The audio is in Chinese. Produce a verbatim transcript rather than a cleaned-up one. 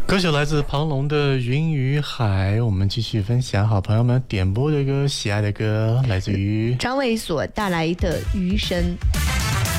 歌曲来自庞龙的《云与海》，我们继续分享好朋友们点播的歌，喜爱的歌来自于张卫所带来的《余生》。